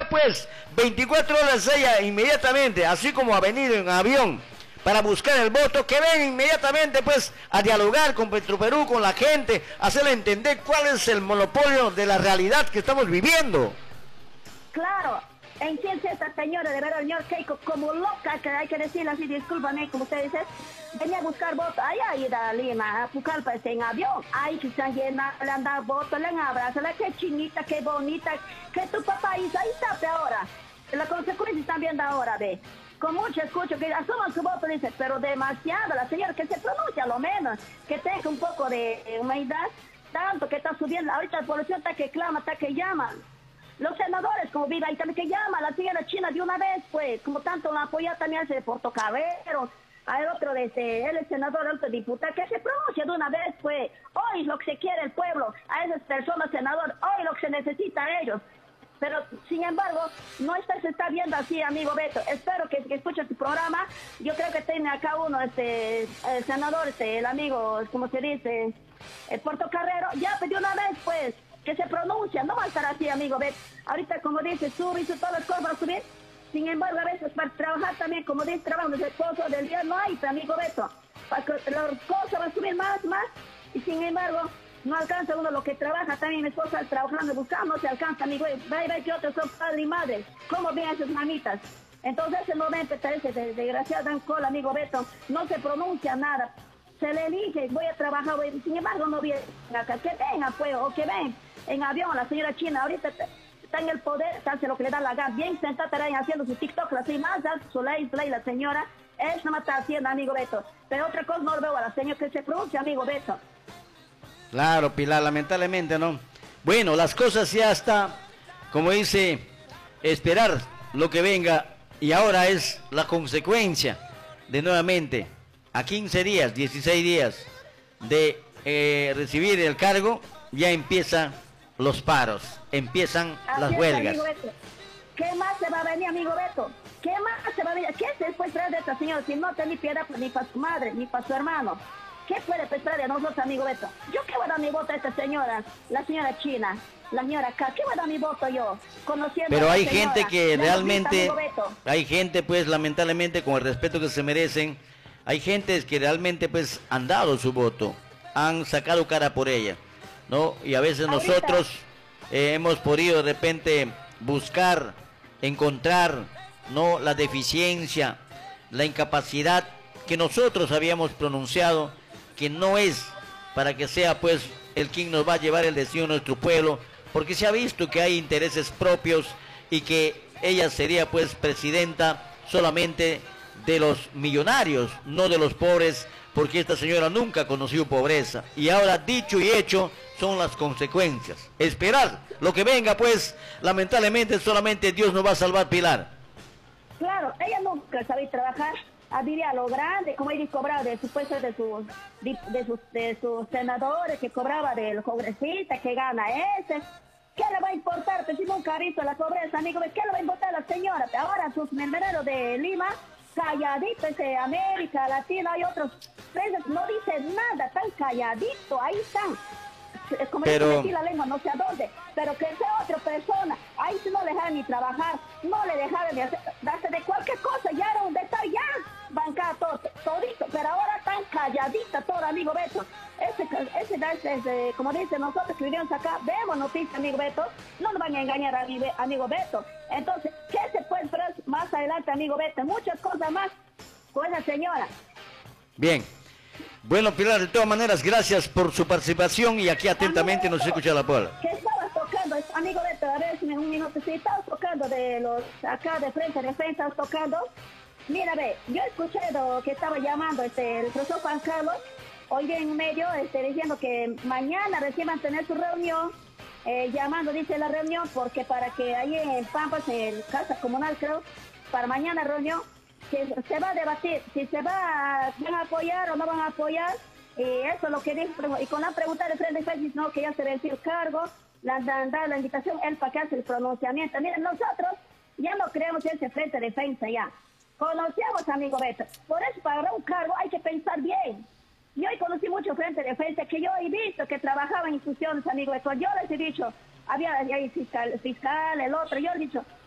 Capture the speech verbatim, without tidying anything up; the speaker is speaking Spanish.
pues veinticuatro horas ella inmediatamente, así como ha venido en avión para buscar el voto, que venga inmediatamente pues a dialogar con Petroperú, con la gente, hacerle entender cuál es el monopolio de la realidad que estamos viviendo. Claro, en ciencia esta señora, de verdad, señor Keiko, como loca, que hay que decirle así, discúlpame, como usted dice, venía a buscar votos, allá ir a Lima, a Pucallpa, en avión, ahí que están llenas, le han dado votos, le han abrazado, qué chinita, qué bonita, que tu papá hizo, ahí está ahora, las consecuencias están viendo ahora, ve. Con mucho escucho que asuman su voto, dice, pero demasiado, la señora que se pronuncia a lo menos, que tenga un poco de humildad, tanto que está subiendo, ahorita la población está que clama, está que llama. Los senadores, como viva, ahí también que llama, la señora China de una vez, pues, como tanto la apoya también ese de Portocabero, hay otro de este, él es senador, el otro diputado, que se pronuncia de una vez, pues, hoy lo que se quiere el pueblo, a esas personas, senador, hoy lo que se necesita a ellos. Pero, sin embargo, no está, se está viendo así, amigo Beto. Espero que, que escuche tu programa. Yo creo que tiene acá uno, este, el senador, este, el amigo, como se dice, el Portocarrero. Ya, pues, de una vez, pues, que se pronuncia. No va a estar así, amigo Beto. Ahorita, como dice, sube y sube todas las cosas para subir. Sin embargo, a veces para trabajar también, como dice, trabajo de esposo del día no hay, amigo Beto. Para que las cosas van a subir más, más. Y sin embargo, no alcanza uno lo que trabaja, también mi esposa trabajando, buscando, no se alcanza, amigo, va y ve que otros son padre y madre, ¿cómo ven esas mamitas? Entonces ese momento, ese desgraciado Dan Cola, amigo Beto, no se pronuncia nada, se le elige, voy a trabajar, voy, sin embargo no viene acá, que venga pues, o que ven en avión, la señora China, ahorita está en el poder, hace lo que le da la gana, bien sentada ahí haciendo su TikTok, así más, su ley, play, la señora, eso no me está haciendo, amigo Beto, pero otra cosa no lo veo a la señora que se pronuncia, amigo Beto. Claro, Pilar, lamentablemente, ¿no? Bueno, las cosas ya está, como dice, esperar lo que venga, y ahora es la consecuencia de nuevamente, a quince días, dieciséis días de eh, recibir el cargo, ya empiezan los paros, empiezan Así las es, huelgas. amigo Beto. ¿Qué más se va a venir, amigo Beto? ¿Qué más se va a venir? ¿Qué se puede traer de esta señora si no tiene piedad pues, ni para su madre, ni para su hermano? ¿Qué puede pensar de nosotros, amigo Beto? ¿Yo qué voy a dar mi voto a esta señora, la señora China, la señora acá? ¿Qué voy a dar mi voto yo? Conociendo Pero a la hay señora, gente que la realmente, bonita, hay gente pues lamentablemente con el respeto que se merecen, hay gentes que realmente pues han dado su voto, han sacado cara por ella, ¿no? Y a veces Ahorita, nosotros eh, hemos podido de repente buscar, encontrar, ¿no? La deficiencia, la incapacidad que nosotros habíamos pronunciado, que no es para que sea pues el quien nos va a llevar el destino de nuestro pueblo, porque se ha visto que hay intereses propios y que ella sería pues presidenta solamente de los millonarios, no de los pobres, porque esta señora nunca conoció pobreza. Y ahora dicho y hecho son las consecuencias. Esperar lo que venga pues, lamentablemente solamente Dios nos va a salvar, Pilar. claro, ella nunca sabía trabajar. Diría lo grande, como ella cobraba de sus puestos de sus, de sus, de sus senadores, que cobraba del congresista, que gana ese. ¿Qué le va a importar? Pues si nunca ha visto la pobreza, amigo, ¿qué le va a importar a la señora? Ahora sus mermereros de Lima, calladitos, de América Latina, hay otros presos, no dicen nada, tan calladito, ahí están. Es como pero... decir la lengua, no sé a dónde, pero que sea otra persona, ahí sí no le dejaron ni trabajar, no le dejaron ni hacer, darse de cualquier cosa, ya era un detalle, ya bancada todo, todito, pero ahora tan calladita todo, amigo Beto. Ese, ese, ese, ese, como dicen nosotros que vivimos acá, vemos noticias, amigo Beto, no nos van a engañar, amigo Beto. Entonces, ¿qué se puede esperar más adelante, amigo Beto? Muchas cosas más con esa señora. Bien. Bueno, Pilar, de todas maneras, gracias por su participación y aquí atentamente Amigo nos Beto, escucha la palabra. ¿qué estabas tocando? Amigo Beto, a ver, si me un minuto, si estabas tocando de los, acá de frente, de frente, estabas tocando. Mira, ve, yo escuché lo que estaba llamando este, el profesor Juan Carlos, hoy en medio, este, diciendo que mañana recién van a tener su reunión, eh, llamando, dice la reunión, porque para que ahí en Pampas, en Casa Comunal, creo, para mañana reunión, que se va a debatir si se va, van a apoyar o no van a apoyar, y eso es lo que dijo, y con la pregunta de frente Facebook, no, que ya se venció el cargo, la dan la invitación, él para que hace el pronunciamiento. Miren, nosotros ya no creemos en ese frente de defensa ya, conocemos, amigo Beto, por eso para un cargo hay que pensar bien. Yo hoy conocí mucho frente de defensa que yo he visto que trabajaba en instituciones, amigo Beto, yo les he dicho, había ahí fiscal, fiscal, el otro, yo he dicho,